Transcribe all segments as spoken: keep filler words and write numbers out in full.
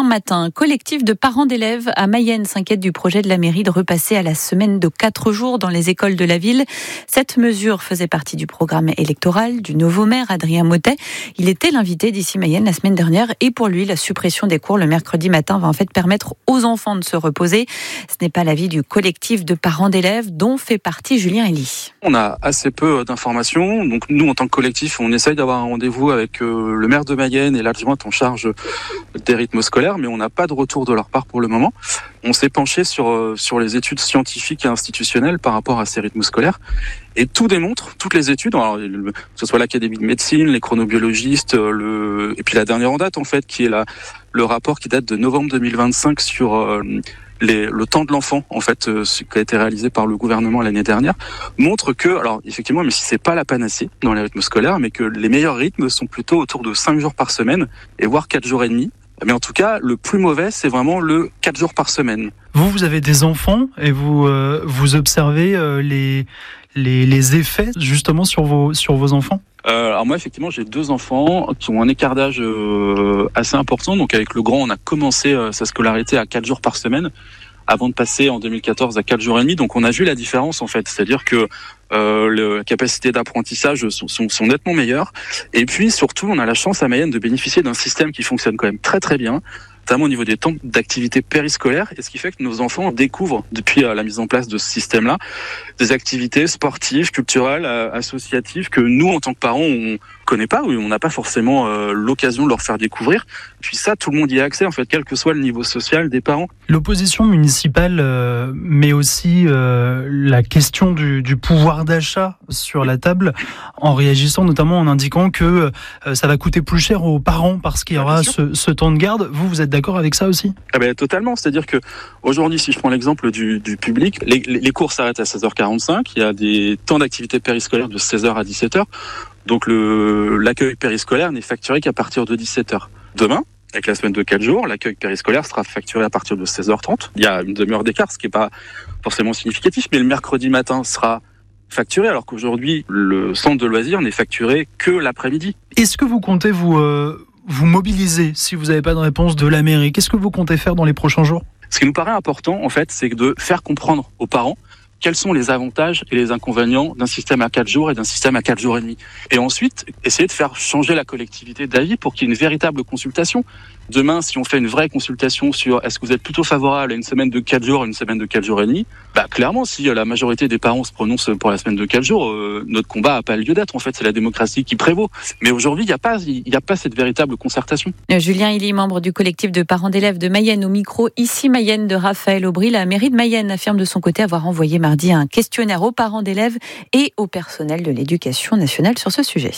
matin. Un collectif de parents d'élèves à Mayenne s'inquiète du projet de la mairie de repasser à la semaine de quatre jours dans les écoles de la ville. Cette mesure faisait partie du programme électoral du nouveau maire Adrien Mottet. Il était l'invité d'ici Mayenne la semaine dernière et pour lui, la suppression des cours le mercredi matin va en fait permettre aux enfants de se reposer. Ce n'est pas l'avis du collectif de parents d'élèves dont fait partie Julien Elie. On a assez peu d'informations, donc nous en tant que collectif, on essaye d'avoir un rendez-vous avec euh, le maire de Mayenne et l'adjointe en charge des rythmes scolaires, mais on n'a pas de retour de leur part pour le moment. On s'est penché sur, euh, sur les études scientifiques et institutionnelles par rapport à ces rythmes scolaires, et tout démontre, toutes les études, alors, que ce soit l'Académie de médecine, les chronobiologistes, le... et puis la dernière en date en fait, qui est la, le rapport qui date de novembre deux mille vingt-cinq sur euh, les, le temps de l'enfant, en fait, euh, ce qui a été réalisé par le gouvernement l'année dernière, montre que, alors effectivement, mais si c'est pas la panacée dans les rythmes scolaires, mais que les meilleurs rythmes sont plutôt autour de cinq jours par semaine, et voire quatre jours et demi. Mais en tout cas, le plus mauvais, c'est vraiment le quatre jours par semaine. Vous, vous avez des enfants et vous, euh, vous observez euh, les, les, les effets justement sur vos, sur vos enfants ? Euh, alors moi, effectivement, j'ai deux enfants qui ont un écart d'âge euh, assez important. Donc avec le grand, on a commencé euh, sa scolarité à quatre jours par semaine, avant de passer en deux mille quatorze à quatre jours et demi. Donc on a vu la différence en fait, c'est-à-dire que euh, les capacités d'apprentissage sont, sont, sont nettement meilleures. Et puis surtout, on a la chance à Mayenne de bénéficier d'un système qui fonctionne quand même très très bien, notamment au niveau des temps d'activité périscolaire, et ce qui fait que nos enfants découvrent, depuis la mise en place de ce système-là, des activités sportives, culturelles, associatives, que nous, en tant que parents, on connaît pas, ou on n'a pas forcément euh, l'occasion de leur faire découvrir. Puis ça, tout le monde y a accès, en fait, quel que soit le niveau social des parents. L'opposition municipale euh, met aussi euh, la question du, du pouvoir d'achat sur la table, en réagissant notamment en indiquant que euh, ça va coûter plus cher aux parents parce qu'il y aura ce, ce temps de garde. Vous, vous êtes d'accord avec ça aussi ? Ah ben, totalement, c'est-à-dire que aujourd'hui, si je prends l'exemple du, du public, les, les cours s'arrêtent à seize heures quarante-cinq, il y a des temps d'activité périscolaire de seize heures à dix-sept heures, donc le, l'accueil périscolaire n'est facturé qu'à partir de dix-sept heures. Demain, avec la semaine de quatre jours, l'accueil périscolaire sera facturé à partir de seize heures trente. Il y a une demi-heure d'écart, ce qui n'est pas forcément significatif, mais le mercredi matin sera facturé, alors qu'aujourd'hui, le centre de loisirs n'est facturé que l'après-midi. Est-ce que vous comptez vous, euh, vous mobiliser si vous n'avez pas de réponse de la mairie ? Qu'est-ce que vous comptez faire dans les prochains jours ? Ce qui nous paraît important, en fait, c'est de faire comprendre aux parents quels sont les avantages et les inconvénients d'un système à quatre jours et d'un système à quatre jours et demi. Et ensuite, essayer de faire changer la collectivité d'avis pour qu'il y ait une véritable consultation. Demain, si on fait une vraie consultation sur est-ce que vous êtes plutôt favorable à une semaine de quatre jours, une semaine de quatre jours et demi, bah clairement, si la majorité des parents se prononcent pour la semaine de quatre jours, euh, notre combat n'a pas lieu d'être. En fait, c'est la démocratie qui prévaut. Mais aujourd'hui, il n'y a pas, il n'y a pas cette véritable concertation. Julien Elie, membre du collectif de parents d'élèves de Mayenne, au micro ici Mayenne de Raphaël Aubry. La mairie de Mayenne affirme de son côté avoir envoyé mardi un questionnaire aux parents d'élèves et au personnel de l'éducation nationale sur ce sujet.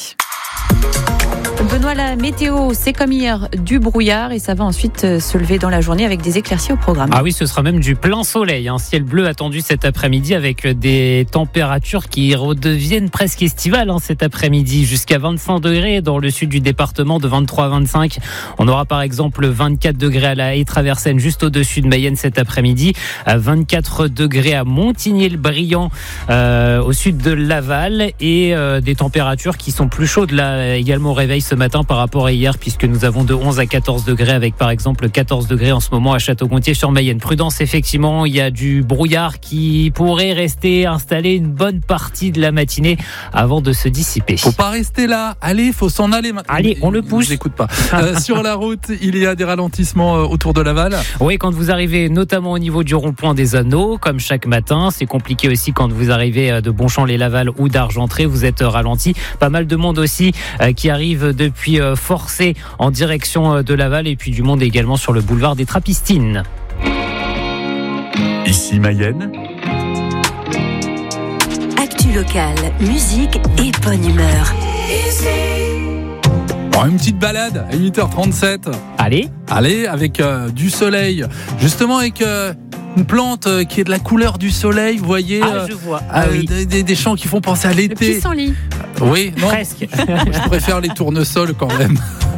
Benoît, la météo, c'est comme hier, du brouillard et ça va ensuite se lever dans la journée avec des éclaircies au programme. Ah oui, ce sera même du plein soleil. Un ciel bleu attendu cet après-midi avec des températures qui redeviennent presque estivales hein, cet après-midi. Jusqu'à vingt-cinq degrés dans le sud du département, de vingt-trois à vingt-cinq. On aura par exemple vingt-quatre degrés à La Haye-Traversenne, juste au-dessus de Mayenne cet après-midi. vingt-quatre degrés à Montigny-le-Brillant, euh, au sud de Laval. Et euh, des températures qui sont plus chaudes là également au réveil ce matin par rapport à hier, puisque nous avons de onze à quatorze degrés avec par exemple quatorze degrés en ce moment à Château-Gontier sur Mayenne. Prudence, effectivement, il y a du brouillard qui pourrait rester installé une bonne partie de la matinée avant de se dissiper. Faut pas rester là, allez, faut s'en aller maintenant. Allez, on le pousse. Je n'écoute pas. euh, sur la route, il y a des ralentissements euh, autour de Laval. Oui, quand vous arrivez notamment au niveau du rond-point des Anneaux, comme chaque matin, c'est compliqué aussi quand vous arrivez de Bonchamp-les-Laval ou d'Argentré, vous êtes ralenti. Pas mal de monde aussi euh, qui arrive depuis euh, Forcé en direction euh, de Laval et puis du monde également sur le boulevard des Trappistines. Ici Mayenne. Actu locale, musique et bonne humeur. Bon, une petite balade à huit heures trente-sept. Allez. Allez, avec euh, du soleil. Justement avec euh, une plante euh, qui est de la couleur du soleil, vous voyez. Ah, je vois. Ah, euh, oui. des, des, des champs qui font penser à l'été. Le pissenlit. Oui, non. Presque. Je préfère les tournesols quand même.